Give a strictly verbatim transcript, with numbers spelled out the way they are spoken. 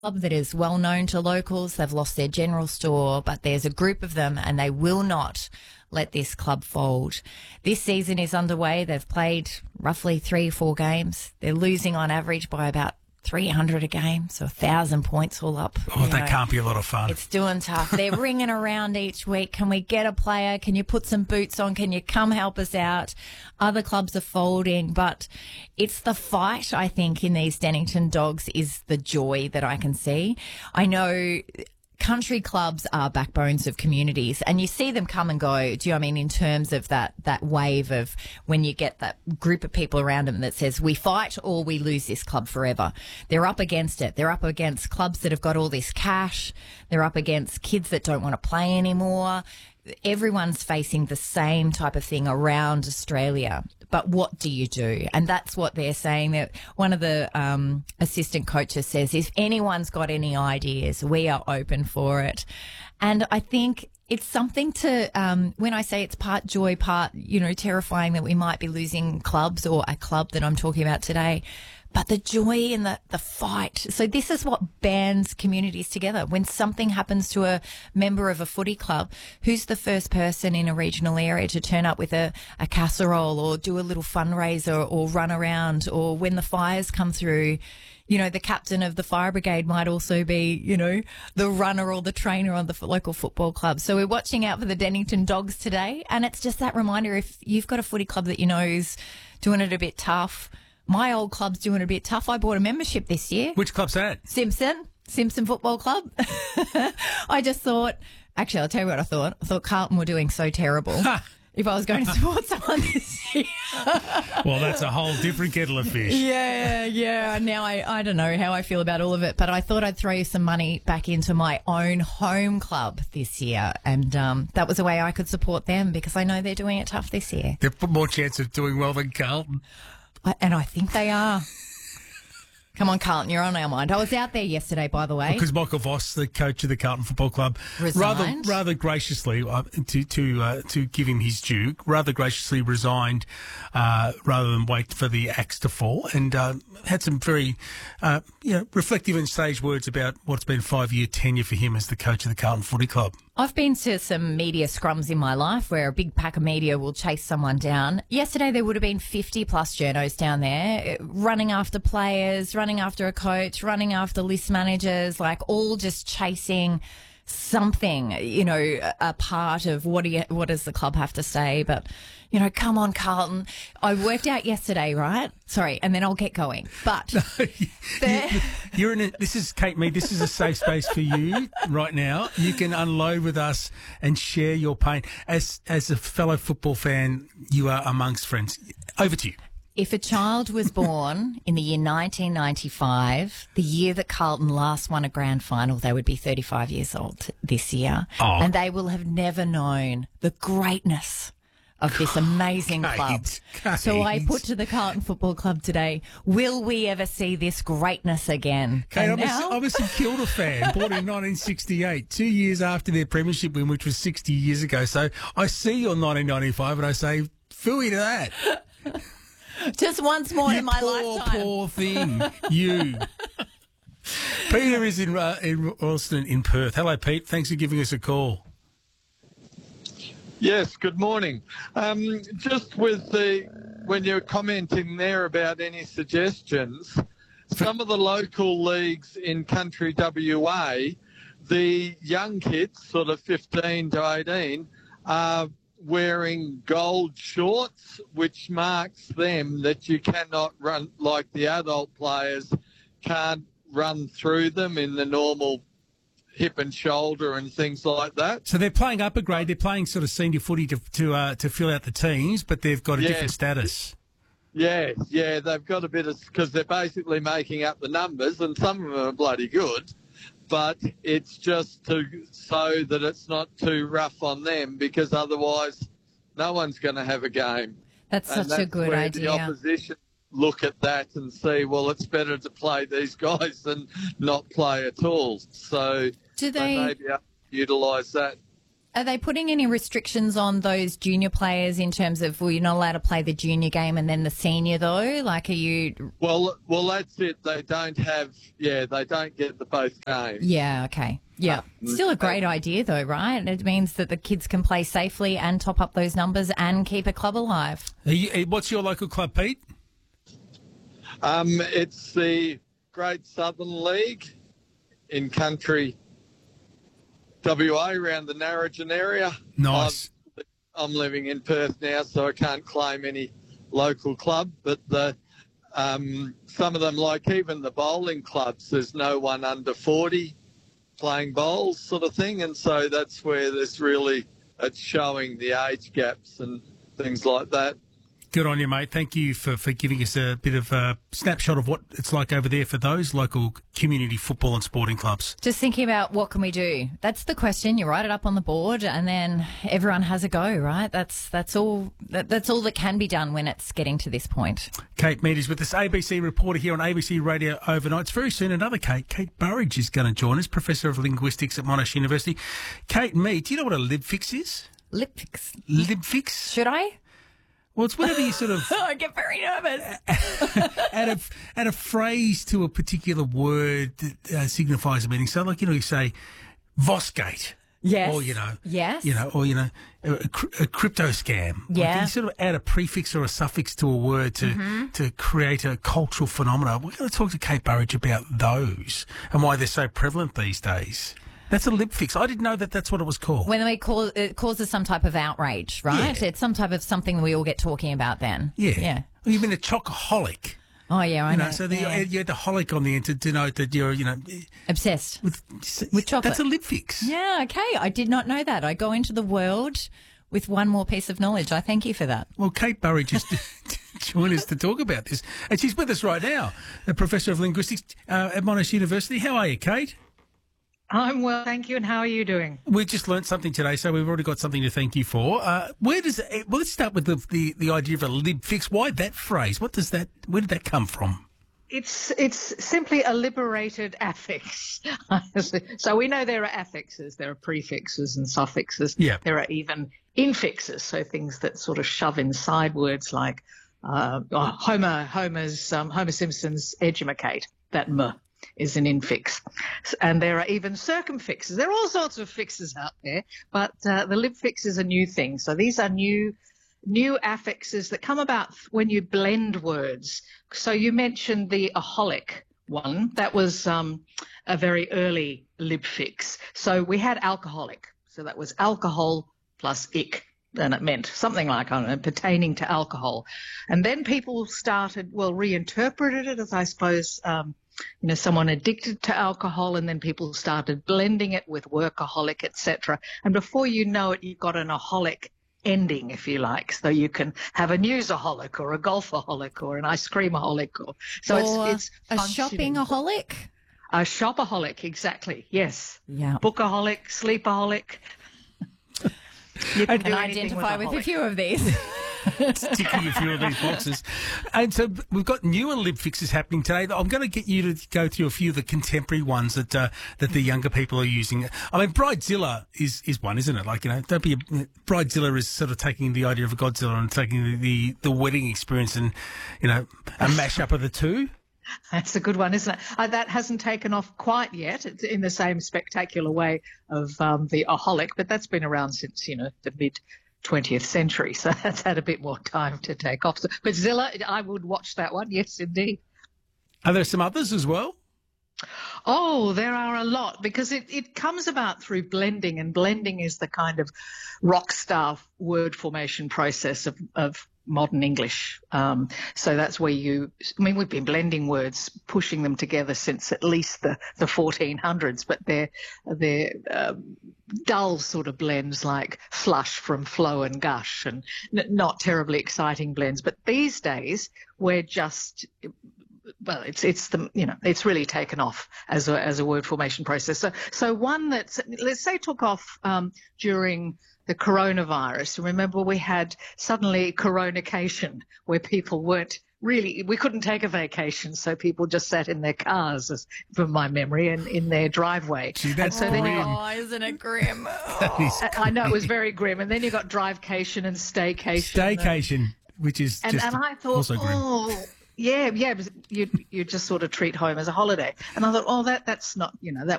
club that is well known to locals. They've lost their general store, but there's a group of them and they will not let this club fold. This season is underway. They've played roughly three, four games. They're losing on average by about three hundred a game, so one thousand points all up. Oh, that know. Can't be a lot of fun. It's doing tough. They're ringing around each week. Can we get a player? Can you put some boots on? Can you come help us out? Other clubs are folding, but it's the fight, I think, in these Dennington Dogs is the joy that I can see. I know country clubs are backbones of communities, and you see them come and go. Do you know what I mean? In terms of that that wave of when you get that group of people around them that says we fight or we lose this club forever. They're up against it. They're up against clubs that have got all this cash. They're up against kids that don't want to play anymore. Everyone's facing the same type of thing around Australia. But what do you do? And that's what they're saying. That one of the um, assistant coaches says, if anyone's got any ideas, we are open for it. And I think it's something to, um, when I say it's part joy, part, you know, terrifying that we might be losing clubs or a club that I'm talking about today, but the joy and the, the fight. So this is what bands communities together. When something happens to a member of a footy club, who's the first person in a regional area to turn up with a, a casserole or do a little fundraiser or run around? Or when the fires come through, you know, the captain of the fire brigade might also be, you know, the runner or the trainer on the f- local football club. So we're watching out for the Dennington Dogs today. And it's just that reminder, if you've got a footy club that you know is doing it a bit tough. My old club's doing it a bit tough. I bought a membership this year. Which club's that? Simpson. Simpson Football Club. I just thought, actually, I'll tell you what I thought. I thought Carlton were doing so terrible. If I was going to support someone this year. Well, that's a whole different kettle of fish. Yeah, yeah. Now I, I don't know how I feel about all of it, but I thought I'd throw some money back into my own home club this year. And um, that was a way I could support them because I know they're doing it tough this year. They've got more chance of doing well than Carlton. I, and I think they are. Come on, Carlton, you're on our mind. I was out there yesterday, by the way. Because Michael Voss, the coach of the Carlton Football Club, resigned. rather rather graciously, uh, to to uh, to give him his due, rather graciously resigned uh, rather than wait for the axe to fall, and uh, had some very uh, you know reflective and sage words about what's been a five-year tenure for him as the coach of the Carlton Footy Club. I've been to some media scrums in my life where a big pack of media will chase someone down. Yesterday there would have been fifty plus journos down there running after players, running after a coach, running after list managers, like all just chasing something, you know, a part of what do you, what does the club have to say? But, you know, come on, Carlton. I worked out yesterday, right? Sorry, and then I'll get going. But no, you, you're in a, this is Kate Mead. This is a safe space for you right now. You can unload with us and share your pain. As as a fellow football fan, you are amongst friends. Over to you. If a child was born in the year nineteen ninety-five, the year that Carlton last won a grand final, they would be thirty-five years old this year. Oh. And they will have never known the greatness of this amazing Kate, club. Kate. So I put to the Carlton Football Club today, will we ever see this greatness again? Kate, I'm, now... a, I'm a St Kilda fan, born in nineteen sixty-eight, two years after their premiership win, which was sixty years ago. So I see your nineteen ninety-five and I say, phooey to that. Just once more you in my poor, lifetime. Poor thing, you. Peter is in uh, in Royston in Perth. Hello, Pete. Thanks for giving us a call. Yes, good morning. Um, just with the when you're commenting there about any suggestions, some of the local leagues in country W A, the young kids, sort of fifteen to eighteen, are wearing gold shorts, which marks them that you cannot run like the adult players can't run through them in the normal hip and shoulder and things like that. So they're playing upper grade. They're playing sort of senior footy to to uh, to fill out the teams, but they've got a yeah. different status. Yeah, yeah, they've got a bit of because they're basically making up the numbers, and some of them are bloody good. But it's just to so that it's not too rough on them, because otherwise no one's going to have a game. That's and such that's a good where idea. The opposition look at that and see, well, it's better to play these guys than not play at all. So do they, they maybe utilise that. Are they putting any restrictions on those junior players in terms of, well, you're not allowed to play the junior game and then the senior, though? Like, are you... Well, well, that's it. They don't have, yeah, they don't get the both games. Yeah, okay. Yeah. Still a great idea, though, right? It means that the kids can play safely and top up those numbers and keep a club alive. Are you, what's your local club, Pete? Um, it's the Great Southern League in country W A around the Narrogin area. Nice. I'm, I'm living in Perth now, so I can't claim any local club, but the um, some of them, like even the bowling clubs, there's no one under forty playing bowls sort of thing, and so that's where there's really, it's showing the age gaps and things like that. Good on you, mate. Thank you for, for giving us a bit of a snapshot of what it's like over there for those local community football and sporting clubs. Just thinking about what can we do? That's the question. You write it up on the board and then everyone has a go, right? That's that's all that, that's all that can be done when it's getting to this point. Kate Mead is with us, A B C reporter here on A B C Radio Overnights. Very soon another Kate, Kate Burridge is going to join us, Professor of Linguistics at Monash University. Kate Mead, do you know what a libfix is? Libfix. Libfix? Should I? Well, it's whenever you sort of... I get very nervous. add, a, add a phrase to a particular word that uh, signifies a meaning. So, like, you know, you say, Vosgate. Yes. Or, you know... Yes. You know, or, you know, a, a crypto scam. Yeah. Like, you sort of add a prefix or a suffix to a word to, mm-hmm. to create a cultural phenomenon. We're going to talk to Kate Burridge about those and why they're so prevalent these days. That's a libfix. I didn't know that that's what it was called. When we call it causes some type of outrage, right? Yeah. It's some type of something we all get talking about then. Yeah. Yeah. Well, you mean a chocoholic. Oh, yeah, I you know. know. So the, yeah. you had the holic on the end to denote that you're, you know... Obsessed. With, with chocolate. That's a libfix. Yeah, okay. I did not know that. I go into the world with one more piece of knowledge. I thank you for that. Well, Kate Burridge just joined us to talk about this. And she's with us right now, a Professor of Linguistics uh, at Monash University. How are you, Kate? I'm well, thank you. And how are you doing? We just learnt something today, so we've already got something to thank you for. Uh, where does it, well, let's start with the, the, the idea of a libfix. Why that phrase? What does that? Where did that come from? It's it's simply a liberated affix. So we know there are affixes, there are prefixes and suffixes. Yeah. There are even infixes, so things that sort of shove inside words like uh, oh, Homer Homer's um, Homer Simpson's educate. That m is an infix. And there are even circumfixes. There are all sorts of fixes out there, but uh, the libfix is a new thing. So these are new new affixes that come about when you blend words. So you mentioned the aholic one. That was um, a very early libfix. So we had alcoholic. So that was alcohol plus ick. And it meant something like, I don't know, pertaining to alcohol. And then people started, well, reinterpreted it as, I suppose, um, you know, someone addicted to alcohol, and then people started blending it with workaholic, et cetera. And before you know it, you've got an aholic ending, if you like. So you can have a newsaholic or a golfaholic or an ice creamaholic. Or, so or it's, it's a shoppingaholic? A shopaholic, exactly, yes. Yeah. Bookaholic, sleepaholic. You can identify with, with a few of these. Ticking a few of these boxes. And so we've got newer libfixes happening today. I'm going to get you to go through a few of the contemporary ones that uh, that the younger people are using. I mean, Bridezilla is, is one, isn't it? Like, you know, don't be a, Bridezilla is sort of taking the idea of a Godzilla and taking the, the, the wedding experience and, you know, a mashup of the two. That's a good one, isn't it? Uh, that hasn't taken off quite yet. It's in the same spectacular way of um, the aholic, but that's been around since, you know, the mid twentieth century. So that's had a bit more time to take off. So, but Zilla, I would watch that one. Yes, indeed. Are there some others as well? Oh, there are a lot, because it, it comes about through blending, and blending is the kind of rock star word formation process of, of modern English. Um, so that's where you, I mean, we've been blending words, pushing them together since at least the, the fourteen hundreds, but they're, they're um, dull sort of blends like flush from flow and gush, and n- not terribly exciting blends. But these days we're just, well, it's it's the you know it's really taken off as a as a word formation process. So so one that's, let's say, took off um, during the coronavirus. Remember, we had suddenly coronication, where people weren't really, we couldn't take a vacation, so people just sat in their cars, as, from my memory, and in their driveway. Gee, that's and so then you grim. got, Oh, isn't it grim? That is Oh. I know it was very grim. And then you got drivecation and staycation. and- staycation, which is And, just and I thought, also grim. oh, yeah, yeah, you you just sort of treat home as a holiday. And I thought, oh, that that's not, you know, that